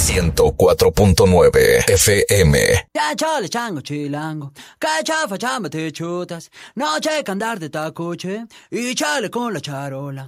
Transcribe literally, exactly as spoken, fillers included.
ciento cuatro punto nueve F M. Ya chale chango chilango, cachafa chamba te chutas, no checa andar de tacuche y chale con la charola.